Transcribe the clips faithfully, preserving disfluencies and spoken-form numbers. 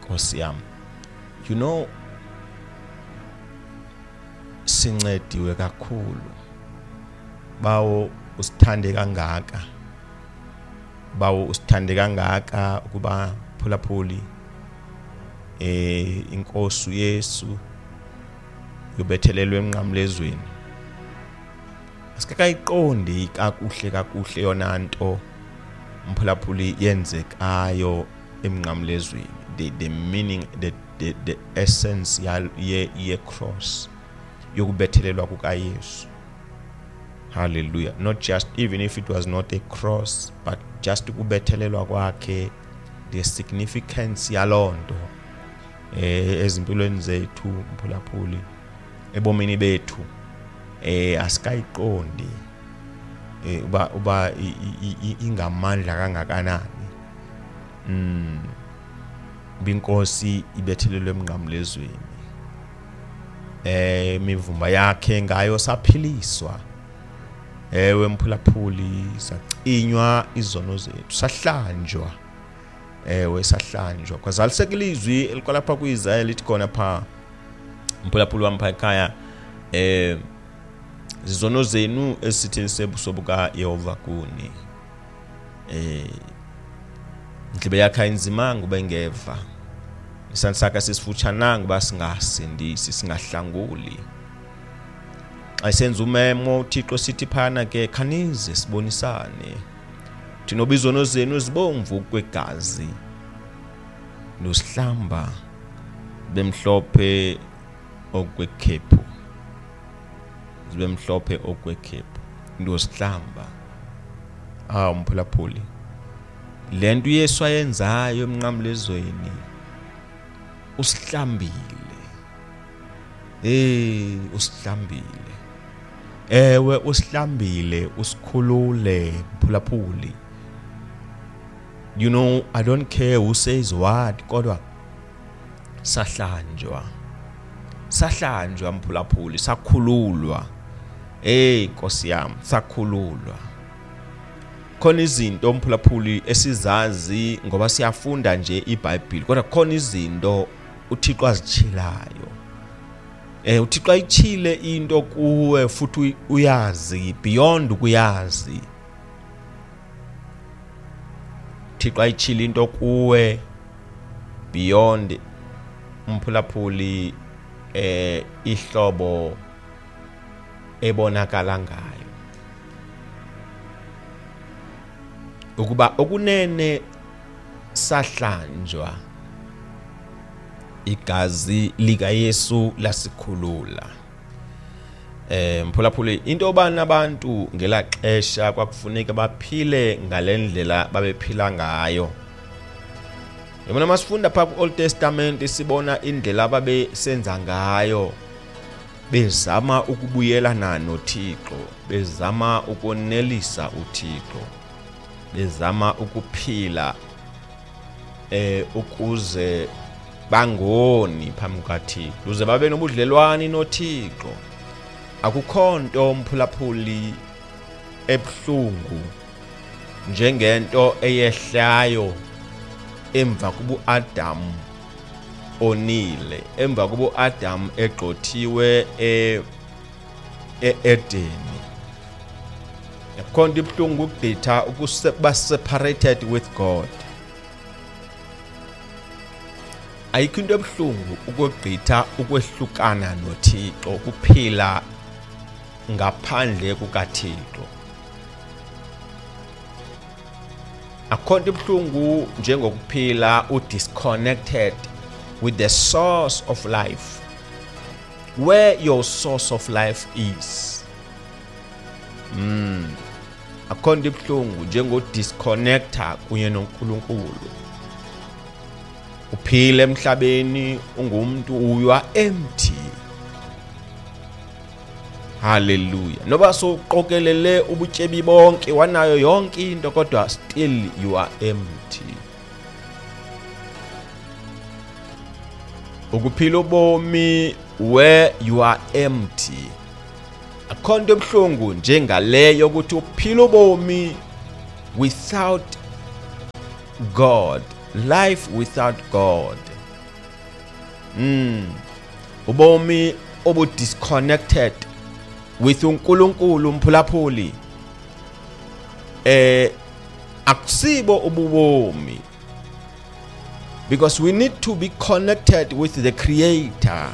Nkosi yami, you know, sincediwe kakhulu bawo usithande kangaka, bawo usithande kangaka ukuba phulaphuli eh inkosi uYesu yobethelelwe emnqamlezweni. Asikakayiqondi kakuhle kakuhle yona nto mphulaphuli yenzekayo emnqamlezweni, the the meaning, the the, the essence ye ye cross yokubethelelwa kukaYesu. Hallelujah. Not just, even if it was not a cross, but just ukubethelelwa kwakhe, the significance yalonto eh ezimpilweni zethu mphulaphuli, ebomini bethu eh asikayiqondi eh uba uba ingamandla kangakanani mm binkosi ibethelelwe emnqamlezweni, eh imivumba yakhe ngayo saphiliswa. Ewe mphulaphuli, sacinywa izono zethu, sahlanjwa, ewe sahlanjwa. Kwazalisekelizwi elikwalapha kuIsaiah lithi khona pha mphulaphuli wami pha ekhaya, eh izono zenu esithini sebuso buka Yehova kuni, eh indlebe yakhe inzimanga ube ngeva, isandla sakhe sisifutshana ngoba singasindisi singahlanguli. Xa senza umemo uThixo sithi phana ke khanize sibonisane, thina izono zenu zibomvu kwegazi nosihlamba bemhlophe okwekhephu, zibe mhlophe okwekhephu ndosihlamba. Ah mphulaphuli, lento uYesu ayenzayo emnqamlezweni usihlambile, eh usihlambile, ewe usihlambile, usikhulule mphulaphuli. You know, I don't care who says what, kodwa sahlanjwa, sahlanjwa mphulaphuli, sakhululwa. Eh Nkosi yami, sakhululwa. Khona izinto mphulaphuli esizazi ngoba siyafunda nje iBhayibheli, kodwa khona izinto uThixo azichilayo. Eh uThixo ayichile into kuwe futhi uyazi beyond ukuyazi. Uthixo ayichile into kuwe beyond umphulaphuli eh ihlobo ebonakala ngayo. Ukuba okunene sahlanjwa, igazi lika Yesu lasikhulula. Eh mphulaphuli, into obana abantu ngelaxesha kwakufuneka baphile ngalendlela babephila ngayo. Yabona masifunda pha ku-Old Testament sibona indlela babe senza ngayo, bezama ukubuyelana noThixo, bezama ukonelisa uThixo, bezama ukuphila eh ukuze bangoni phambi kaThixo, uze babe nobudlelwano noThixo. Akukho nto mphulaphuli ebhlungu njengento eyehlayo emva kubu Adam onile, emva kubu Adam egqothiwe e eEdeni. Akukho nto ebhlungu ukugqitha ukuba separated with God. Ayikho into ebhlungu ukugqitha ukwehlukana noThixo, ukuphila ngaphandle kukaThixo. Akukho nto ebhlungu njengokuphila udisconnected with the source of life, where your source of life is. Mm. Akukho nto ebhlungu njengodisconnecta kunye noNkulunkulu. Uphile emhlabeni ungumuntu, you are empty. Hallelujah. Noba soqokelele ubutyebi bonke, wanayo yonke into, kodwa still you are empty. Ukuphila ubomi where you are empty. Akukho nto ebhlungu njengaleyo ukuthi uphila ubomi without God, life without God. mm ubomi obu disconnected with uNkulunkulu umphulaphuli eh akusibo ububomi, because we need to be connected with the Creator.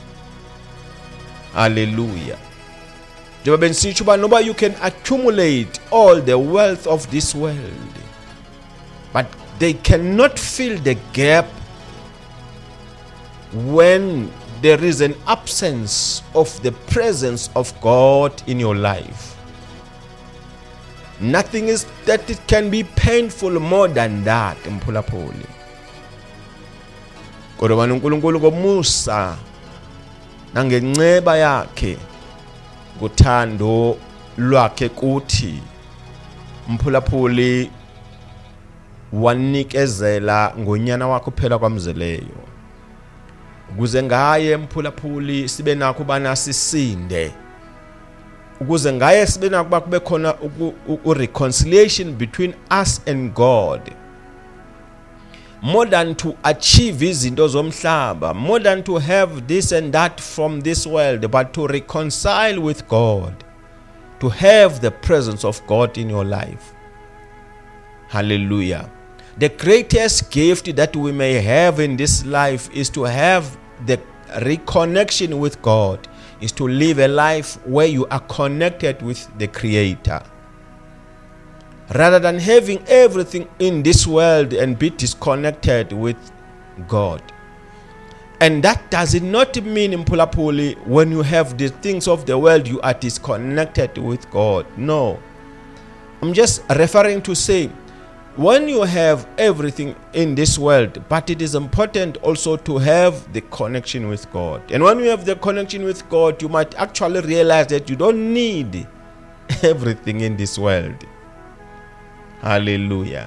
Hallelujah. Njengoba besitsho uba noba you can accumulate all the wealth of this world, but they cannot fill the gap when there is an absence of the presence of God in your life. Nothing is that it can be painful more than that, mphulaphuli. Kodwa uNkulunkulu ngomusa nangenceba yakhe ngothando lwakhe kuthi mphulaphuli wanikezela ngonyana wakhe phela kwamzeleyo, ukuze ngaye mphulaphuli sibe nakho bana sisinde, ukuze ngaye sibe nakho ba kube khona u reconciliation between us and God, more than to achieve izinto zomhlaba, more than to have this and that from this world, but to reconcile with God, to have the presence of God in your life. Hallelujah. The greatest gift that we may have in this life is to have the reconnection with God, is to live a life where you are connected with the Creator, rather than having everything in this world and be disconnected with God. And that does not mean, mphulaphuli, when you have the things of the world you are disconnected with God. No, I'm just referring to say, when you have everything in this world, but it is important also to have the connection with God. And when you have the connection with God, you might actually realize that you don't need everything in this world. Hallelujah.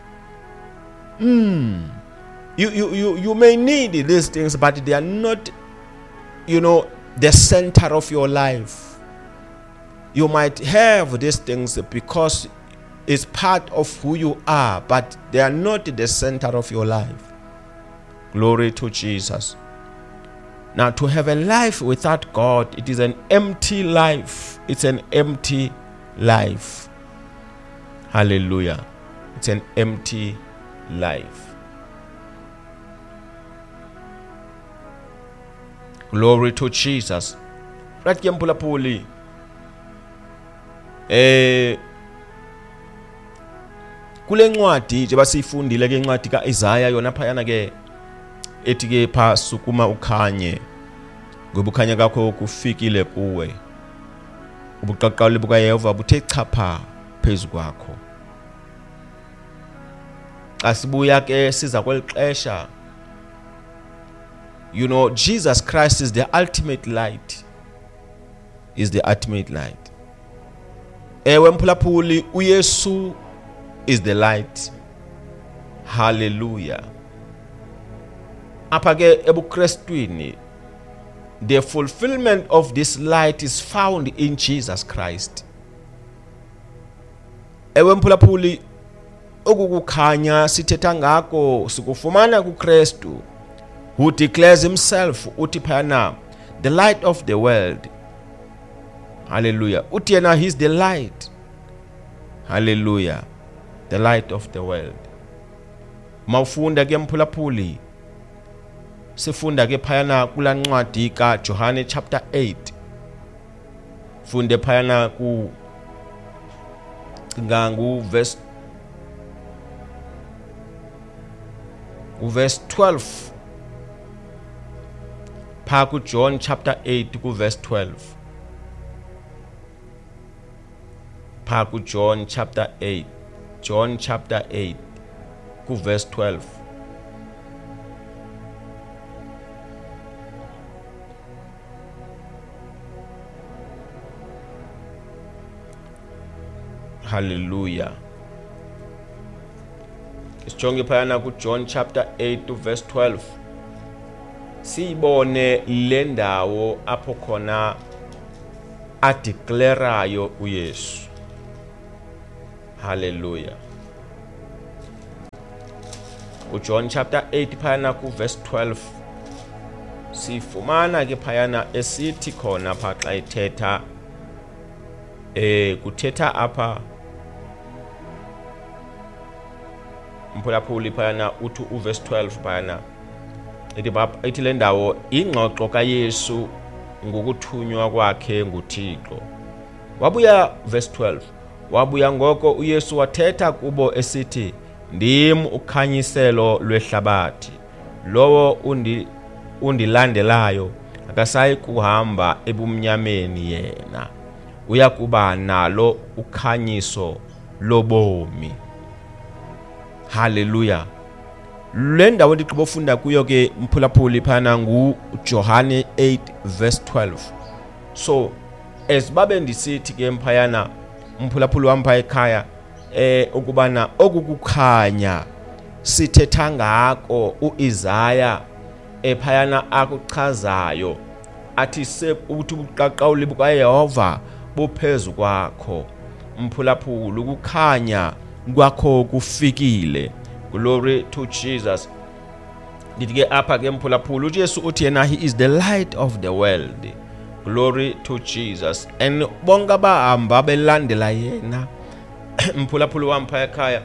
Mm. You, you, you, you may need these things, but they are not, you know, the center of your life. You might have these things because it's part of who you are, but they are not the center of your life. Glory to Jesus. Now, to have a life without God, it is an empty life. It's an empty life. Hallelujah. It's an empty life. Glory to Jesus. Right, mphulaphuli. Eh kule ncwadi nje basifundile ke incwadi kaIsaya yona phayana ke ethi ke pha sukuma ukhanye ngoba ukhanya kakho kufikile kuwe, ubuqaqawuli bukaYehova buthe chapha phezu kwakho. Asibuya ke siza kwelixesha, you know, Jesus Christ is the ultimate light, is the ultimate light. Ewe mphulaphuli, uYesu is the light. Hallelujah. Apha ke ebuKrestwini, the fulfillment of this light is found in Jesus Christ. Ewe mphulaphuli, okukukhanya sithetha ngako sikufumana kuKristu, who declares himself uthi phana the light of the world. Hallelujah. Uthi yena he's the light. Hallelujah. The light of the world. Mawufunda ke mphulaphuli, sifunda ke phayana kula ncwadi ka John chapter eight. Funde phayana ku ngangu verse verse twelve. Pa ku John chapter eight ku verse twelve. Pa ku John chapter eight. John chapter eight ku verse twelve. Hallelujah. Isijonge phayana ku John chapter eight to verse twelve. Sibone le ndawo apho khona adeclarayo uYesu. Hallelujah. U John chapter eight phayana ku verse twelve. sifumana ke phayana esithi khona pha xa ethetha eh kuthetha apha umphulaphuli phayana uthi uverse twelve phayana ethi baba ethi le ndawo ingxoxo kaYesu ngokuthunywa kwakhe nguThixo. Wabuya verse twelve, wabuya ngoko uYesu wathetha kubo esithi, ndim ukhanyiselo lwehlabathi, lowo undi undilandelayo akasayi kuhamba ebumnyameni yena, uyakuba nalo ukhanyiso lobomi. Hallelujah. Le ndawo ndiqobo funda kuyo ke mphulaphuli phana ngu Johane eight verse twelve. So esibabe ndisithi ke mphayana umphulaphuli wampa ekhaya eh ukubana okukukhanya sithetha ngako uIsaya ephayana akuchazayo athi se uthi ubuqaqawuli bukaYehova buphezu kwakho mphulaphuli ukukhanya kwakho kufikile. Glory to Jesus. Ndithi ke apha ke mphulaphuli uJesu uthi yena he is the light of the world. Glory to Jesus. And bonke abahamba belandela yena mphulaphuli wampha ekhaya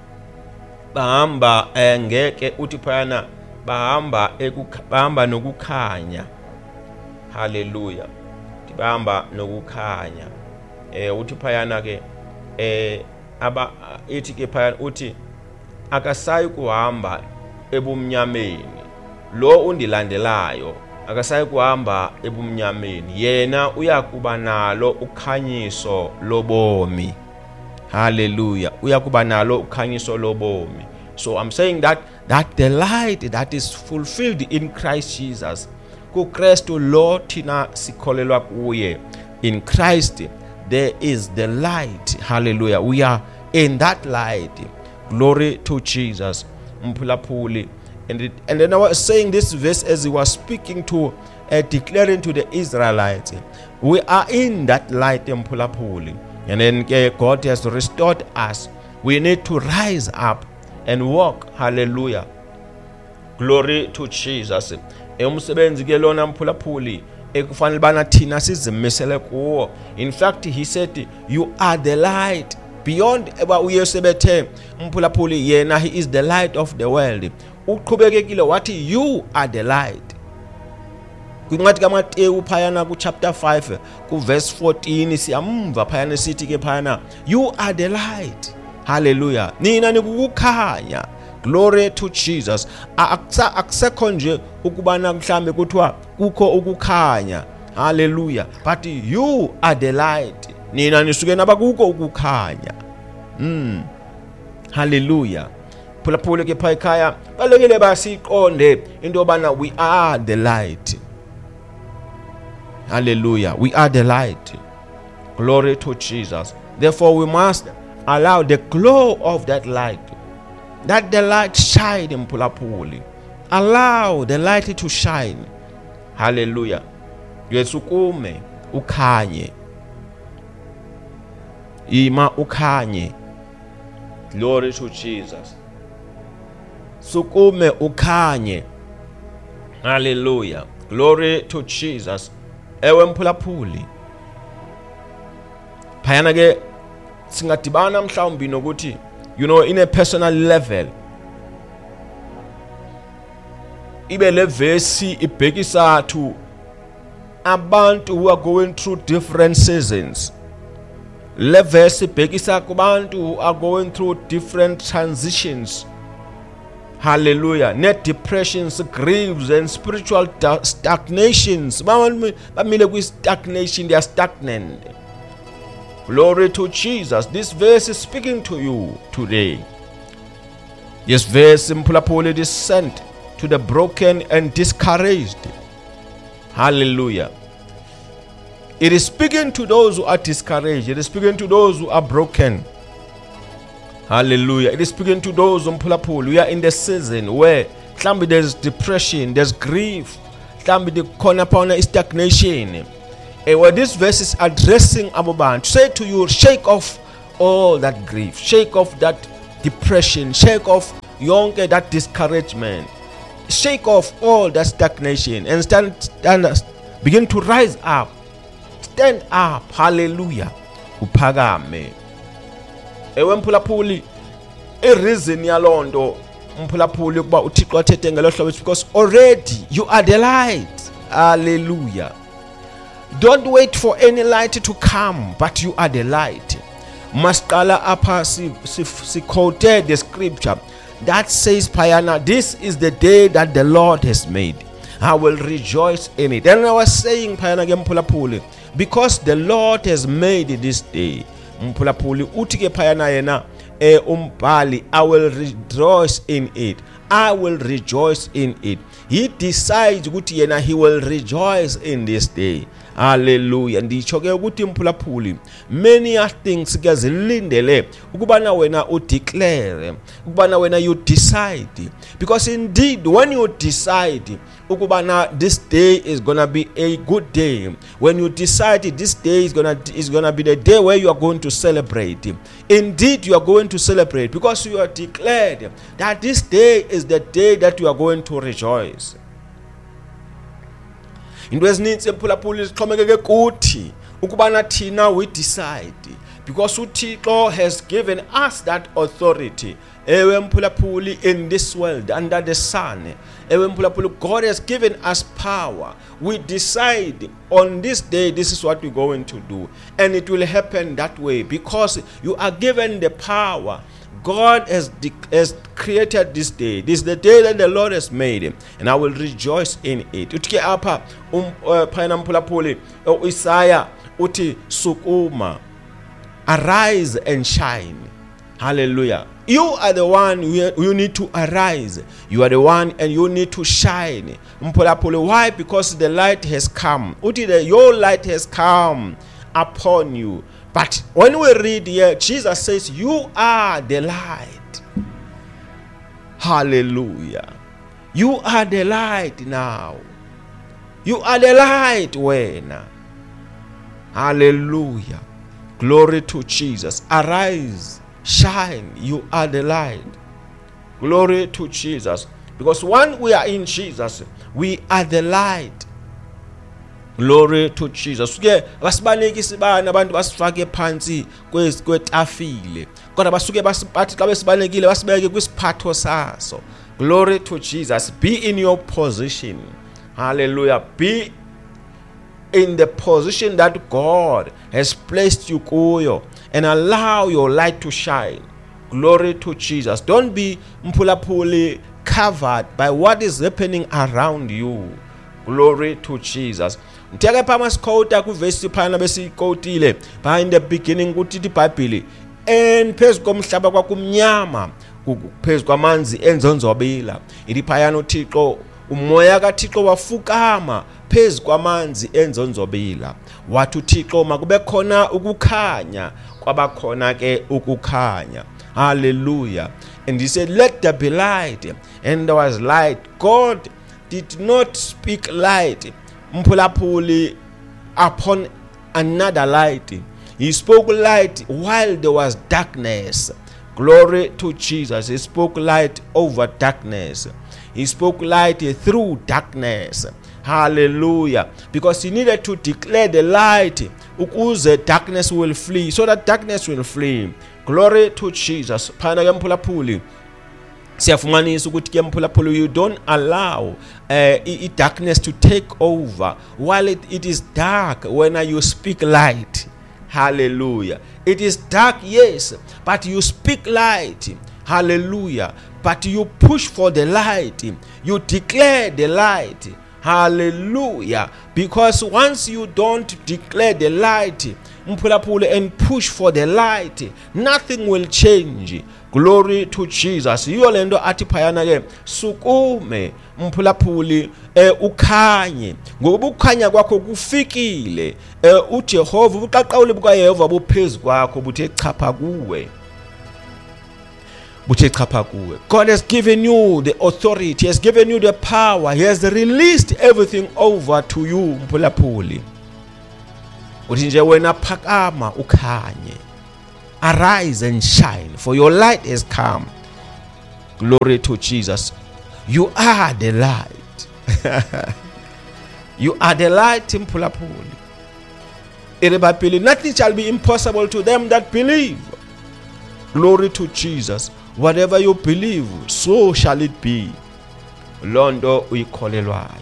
bahamba ngeke uthi phayana bahamba ekubamba nokukhanya. Hallelujah. Bahamba nokukhanya. Eh uthi phayana ke eh aba ethi ke phayana uthi akasayi kuhamba ebumnyameni, lo undilandelayo akasayi kuhamba ebumnyameni, yena uyakuba nalo ukhanyiso lobomi. Hallelujah. Uyakuba nalo ukhanyiso lobomi. So I'm saying that that the light that is fulfilled in Christ Jesus, ku Kristu lo thina sikholelwa kuye, in Christ there is the light. Hallelujah. We are in that light. Glory to Jesus. Mphulaphuli. And it, and then I was saying this verse as he was speaking to uh, declaring to the Israelites, we are in that light mphulaphuli. And then uh, God has restored us. We need to rise up and walk. Hallelujah. Glory to Jesus. Umsebenzi ke lona mphulaphuli ekufanele bana thina sizimisele kuwo. In fact he said you are the light. Beyond eba uYesu bethe mphulaphuli yena he is the light of the world. Uqhubekekile wathi you are the light. Kwincwadi kaMateyu phayana ku chapter five ku verse fourteen siyamva phayana sithi ke phayana you are the light. Hallelujah. Nina nikukukhanya. Glory to Jesus. Aksa akusekho nje ukubana mhlambe kuthiwa kukho ukukhanya. Hallelujah. But you are the light. Nina nisuke nabakuko ukukhanya. Mm. Hallelujah. Phulaphuli ke phaykhaya balekile basiqonde into yobana we are the light. Hallelujah. We are the light. Glory to Jesus. Therefore we must allow the glow of that light, that the light shine in mphulaphuli. Allow the light to shine. Hallelujah. Yesukume ukhanye. Ima ukhanye. Glory to Jesus. Sukume ukhanye. Hallelujah. Glory to Jesus. Ewe mphulaphuli. Phayana ke singadibana mhlawumbi nokuthi you know in a personal level ibe le verse ibhekisa to abantu who are going through different seasons. Le verse ibhekisa kubantu who are going through different transitions. Hallelujah. Net depressions, griefs and spiritual stagnations. Bamile kwi stagnation, they are stagnant. Glory to Jesus. This verse is speaking to you today. This verse mphulaphuli is sent to the broken and discouraged. Hallelujah. It is speaking to those who are discouraged. It is speaking to those who are broken. Hallelujah. It is speaking to those mphulaphuli. We are in the season where mhlambi there's depression, there's grief, mhlambi the corner pona is stagnation. And what this verse is addressing abantu, say to you, shake off all that grief, shake off that depression, shake off yonke that discouragement. shake off all that stagnation and stand, stand begin to rise up. Stand up. Hallelujah. Uphakame. Ewe mphulaphuli, a reason yalondo mphulaphuli ukuba uThixo athethe ngelo hlobo is because already you are the light. Hallelujah. Don't wait for any light to come, but you are the light. Masqala apha si, si, si quoted the scripture that says, Payana, this is the day that the Lord has made. I will rejoice in it. And I was saying, Payana Mphulaphuli, because the Lord has made this day. Mphulaphuli utike Payana yena e umbali, I will rejoice in it. I will rejoice in it. He decides ukuthi yena he will rejoice in this day. Hallelujah. Nditsho ke ukuthi mphulaphuli, many are things ke zilindele ukubana wena u declare, ukubana wena you decide, because indeed when you decide ukubana this day is gonna be a good day, when you decide this day is gonna is gonna be the day where you are going to celebrate, indeed you are going to celebrate because you are declared that this day is the day that you are going to rejoice. Into ezininzi emphulaphuli zixhomekeke kuthi ukubana thina we decide, because uThixo has given us that authority. Ewe mphulaphuli, in this world under the sun, ewe mphulaphuli, God has given us power. We decide on this day this is what we're going to do, and it will happen that way because you are given the power. God has, de- has created this day. This is the day that the Lord has made, and I will rejoice in it. Utike apa um phayana mphulaphuli Isaiah uthi sukuma, arise and shine. Hallelujah. You are the one, you need to arise. You are the one and you need to shine. Mphulaphuli, why? Because the light has come. Uti the your light has come upon you. But when we read here, Jesus says, you are the light. Hallelujah. You are the light now. You are the light when. Hallelujah. Glory to Jesus. Arise, shine. You are the light. Glory to Jesus. Because when we are in Jesus, we are the light. Glory to Jesus. Ke basibaleki sibana abantu basifake phansi kwetafile. Kodwa basuke basibathi xa besibalekile basibeke kwisiphatho saso. Glory to Jesus. Be in your position. Hallelujah. Be in the position that God has placed you kuyo, and allow your light to shine. Glory to Jesus. Don't be mphulaphuli covered by what is happening around you. Glory to Jesus. Mteke phama sikhota ku verse phana besikhotile by in the beginning kuthi iBhayibheli, and phezu komhlaba kwakumnyama phezu kwamanzi enzonzobila. Ithi phayana uThixo, umoya kaThixo wafukama phezu kwamanzi enzonzobila. Wathi uThixo makube khona ukukhanya, kwabakhona ke ukukhanya. Hallelujah. And he said, let there be light, and there was light. God did not speak light mphulaphuli upon another light. He spoke light while there was darkness. Glory to Jesus. He spoke light over darkness. He spoke light through darkness. Hallelujah. Because he needed to declare the light ukuze darkness will flee, so that darkness will flee. Glory to Jesus. Phana ke mphulaphuli siyafumanisa ukuthi ke mphulaphuli, you don't allow uh, darkness to take over while it, it is dark. When you speak light, hallelujah, it is dark, yes, but you speak light, hallelujah, but you push for the light, you declare the light, hallelujah. Because once you don't declare the light mphulaphuli and push for the light, nothing will change. Glory to Jesus. Iyo lento athi phayana ke sukume mphulaphuli eh ukhanye, ngoba ukukhanya kwakho kufikile. eh uJehova ubuqaqawule bukaYehova buphezulu kwakho buthe chapha kuwe. Buthe chapha kuwe. God has given you the authority, he has given you the power, he has released everything over to you mphulaphuli. Uthi nje wena phakama ukhanye. Arise and shine, for your light has come. Glory to Jesus. You are the light. You are the light in Mphulaphuli. Nothing shall be impossible to them that believe. Glory to Jesus. Whatever you believe, so shall it be. Londo uyikholelwayo.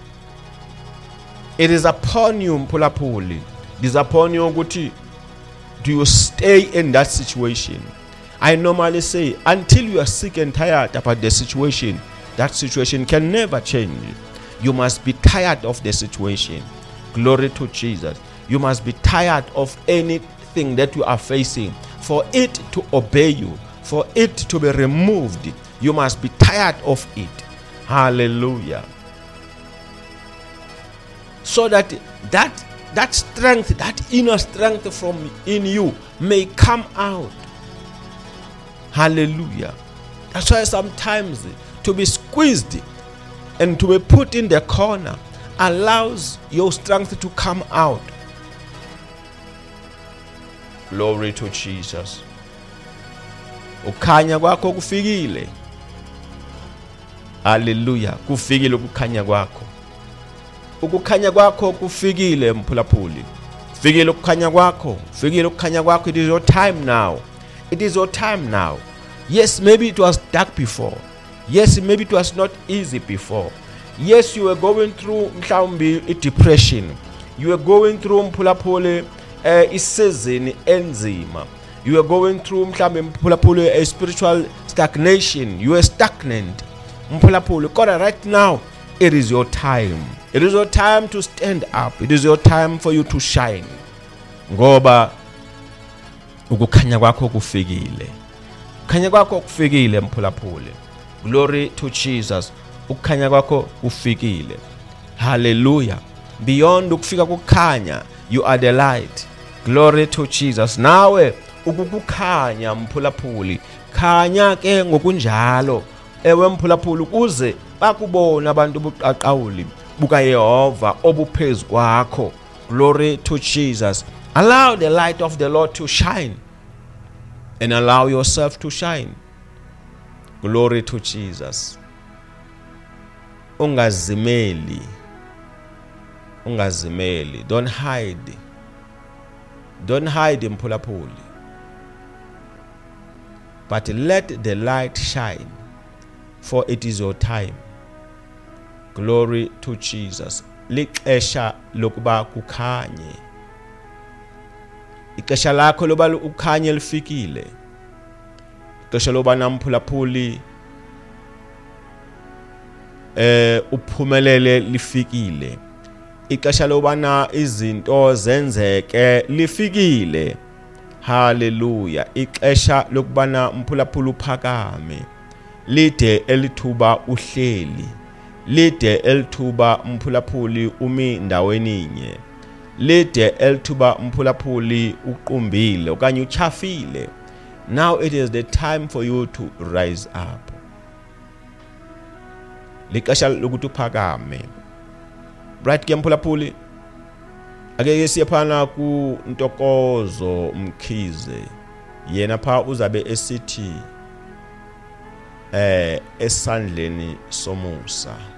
It is upon you, Mphulaphuli. It is upon you ukuthi do you stay in that situation. I normally say, until you are sick and tired about the situation, that situation can never change. You must be tired of the situation. Glory to Jesus. You must be tired of anything that you are facing. For it to obey you, for it to be removed, you must be tired of it. Hallelujah. So that that that strength, that inner strength from in you may come out. Hallelujah. That's why sometimes to be squeezed and to be put in the corner allows your strength to come out. Glory to Jesus. Ukukhanya kwakho kufikile. Hallelujah. Kufikile ukukhanya kwakho. Ukukhanya kwakho kufikile Mphulaphuli. Fikile ukukhanya kwakho. Fikile ukukhanya kwakho. It is your time now. It is your time now. Yes, maybe it was dark before. Yes, maybe it was not easy before. Yes, you were going through mhlawumbe a depression. You were going through Mphulaphuli a season enzima. You were going through mhlawumbe Mphulaphuli a spiritual stagnation. You were stagnant. Mphulaphuli, God, right now it is your time. It is your time to stand up. It is your time for you to shine. Ngoba ukukhanya kwakho kufikile. Ukukhanya kwakho kufikile Mphulaphuli. Glory to Jesus. Ukukhanya kwakho kufikile. Hallelujah. Beyond ukufika kukhanya, you are the light. Glory to Jesus. Nawe ukukukhanya Mphulaphuli. Khanya ke ngokunjalo. Ewe Mphulaphuli ukuze bakubona abantu buqaqawuli buka Yehova obuphezu kwakho. Glory to Jesus. Allow the light of the Lord to shine and allow yourself to shine. Glory to Jesus. Ungazimeli. Ungazimeli. Don't hide. Don't hide Mphulaphuli. But let the light shine, for it is your time. Glory to Jesus. Lixesha lokuba kukhanye. Ixesha lakho loba ukhanye lifikile. Ixesha loba Mphulaphuli eh uphumelele lifikile. Ixesha loba izinto zenzeke lifikile. Hallelujah. Ixesha lokubana Mphulaphuli uphakame. Lide elithuba uhleli. Lide elithuba Mphulaphuli umi ndaweninye. Lide elithuba Mphulaphuli uqumbile okanye uchafile. Now it is the time for you to rise up. Lixesha lokuthi uphakame. Right ke Mphulaphuli? Ake siye phana ku Ntokozo Mkhize. Yena pha uzabe esithi eh esandleni somusa.